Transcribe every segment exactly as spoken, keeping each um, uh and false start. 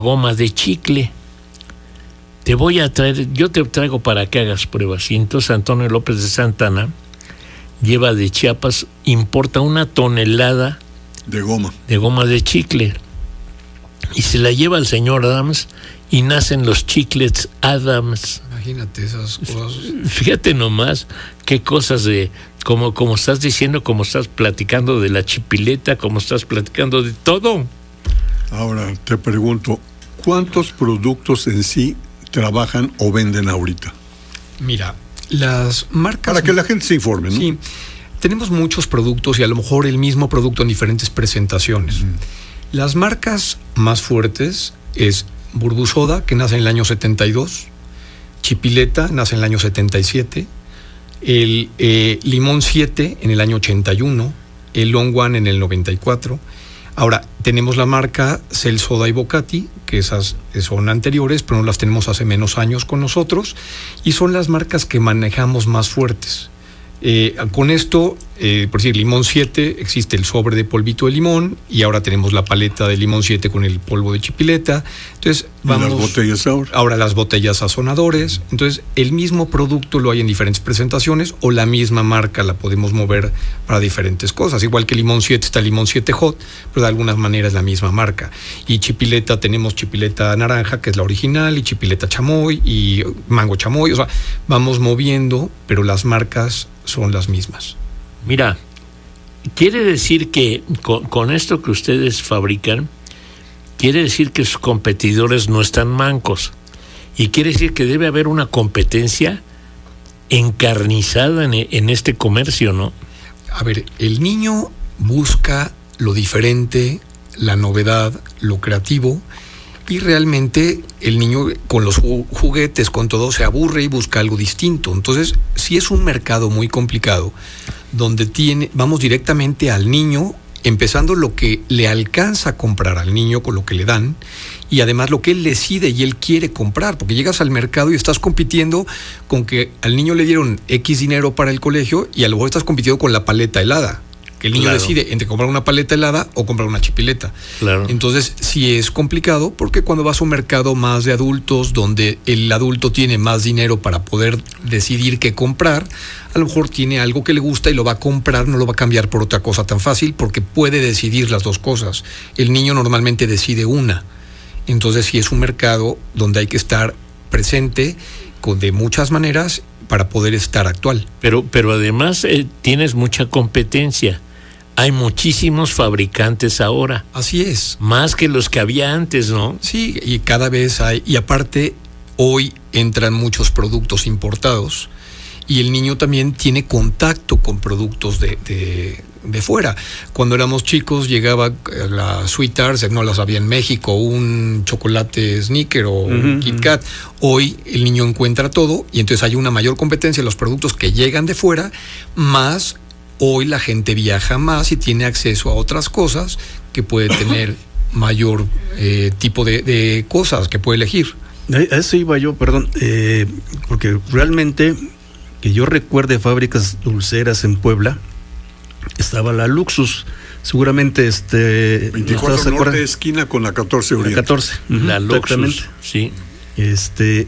goma de chicle. Te voy a traer, yo te traigo para que hagas pruebas. Y entonces Antonio López de Santana lleva de Chiapas, importa una tonelada de goma. De goma de chicle. Y se la lleva al señor Adams y nacen los chiclets Adams. Imagínate esas cosas. Fíjate nomás qué cosas de, como, como estás diciendo, como estás platicando de la chipileta, como estás platicando de todo. Ahora te pregunto, ¿cuántos productos en sí trabajan o venden ahorita? Mira, las marcas... Para que la gente se informe, ¿no? Sí, tenemos muchos productos y a lo mejor el mismo producto en diferentes presentaciones. Mm. Las marcas más fuertes es Burbusoda, que nace en el año setenta y dos, Chipileta nace en el año setenta y siete, el eh, Limón siete en el año ochenta y uno, el Long One en el noventa y cuatro. Ahora, tenemos la marca Cel Soda y Bocati, que esas son anteriores, pero no las tenemos hace menos años con nosotros, y son las marcas que manejamos más fuertes. Eh, con esto, eh, por decir, Limón siete, existe el sobre de polvito de limón, y ahora tenemos la paleta de Limón siete con el polvo de chipileta. Entonces, vamos... ¿Y las botellas ahora? Ahora las botellas sazonadores. Entonces, el mismo producto lo hay en diferentes presentaciones, o la misma marca la podemos mover para diferentes cosas. Igual que Limón siete está Limón siete Hot, pero de alguna manera es la misma marca. Y chipileta, tenemos chipileta naranja, que es la original, y chipileta chamoy, y mango chamoy. O sea, vamos moviendo, pero las marcas son las mismas. Mira, quiere decir que con, con esto que ustedes fabrican, quiere decir que sus competidores no están mancos, y quiere decir que debe haber una competencia encarnizada en, en este comercio, ¿no? A ver, el niño busca lo diferente, la novedad, lo creativo, y realmente el niño con los juguetes, con todo, se aburre y busca algo distinto. Entonces, si es un mercado muy complicado, donde tiene, vamos directamente al niño, empezando lo que le alcanza a comprar al niño con lo que le dan, y además lo que él decide y él quiere comprar, porque llegas al mercado y estás compitiendo con que al niño le dieron X dinero para el colegio, y a lo mejor estás compitiendo con la paleta helada. Que el niño claro. decide entre comprar una paleta helada o comprar una chipileta. Claro. Entonces, sí es complicado, porque cuando vas a un mercado más de adultos, donde el adulto tiene más dinero para poder decidir qué comprar, a lo mejor tiene algo que le gusta y lo va a comprar, no lo va a cambiar por otra cosa tan fácil, porque puede decidir las dos cosas. El niño normalmente decide una. Entonces, sí es un mercado donde hay que estar presente con, de muchas maneras para poder estar actual. Pero, pero además eh, tienes mucha competencia. Hay muchísimos fabricantes ahora. Así es. Más que los que había antes, ¿no? Sí, y cada vez hay. Y aparte, hoy entran muchos productos importados, y el niño también tiene contacto con productos de, de, de fuera. Cuando éramos chicos, llegaba la Sweet Tarts, no las había en México, un chocolate Snicker o uh-huh, un Kit Kat. Hoy el niño encuentra todo, y entonces hay una mayor competencia en los productos que llegan de fuera, más hoy la gente viaja más y tiene acceso a otras cosas que puede tener mayor eh, tipo de, de cosas que puede elegir. A eso iba yo, perdón, eh, porque realmente que yo recuerde fábricas dulceras en Puebla, estaba la Luxus, seguramente este veinticuatro Norte, esquina con la catorce Oriente. La catorce, uh-huh, la Luxus, sí. Este,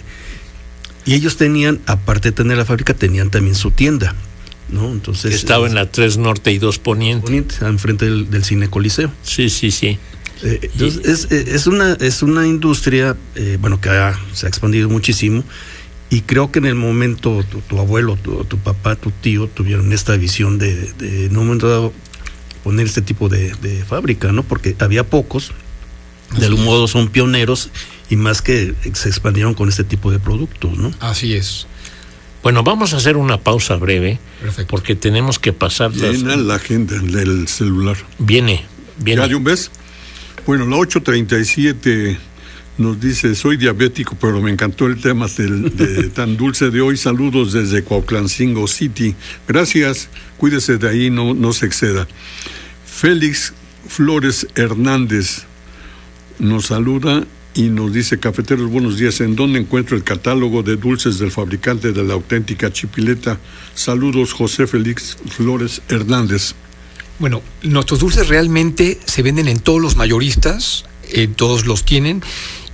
y ellos tenían, aparte de tener la fábrica, tenían también su tienda, ¿no? Entonces estaba es, en la tres Norte y dos Poniente. Poniente, enfrente del, del Cine Coliseo. Sí, sí, sí. Eh, entonces y, es, es una es una industria, eh, bueno, que ha, se ha expandido muchísimo, y creo que en el momento tu, tu abuelo, tu, tu papá, tu tío tuvieron esta visión de, de, de en un momento dado poner este tipo de, de fábrica, ¿no? Porque había pocos, de algún modo son pioneros, y más que se expandieron con este tipo de productos, ¿no? Así es. Bueno, vamos a hacer una pausa breve. Perfecto. Porque tenemos que pasar las... Llena la agenda del celular. Viene, viene. ¿Ya de un vez? Bueno, la ocho treinta y siete nos dice, soy diabético, pero me encantó el tema del, de, tan dulce de hoy. Saludos desde Cuautlancingo City. Gracias, cuídese de ahí, no, no se exceda. Félix Flores Hernández nos saluda y nos dice, cafeteros, buenos días, ¿en dónde encuentro el catálogo de dulces del fabricante de la auténtica chipileta? Saludos, José Félix Flores Hernández. Bueno, nuestros dulces realmente se venden en todos los mayoristas, eh, todos los tienen.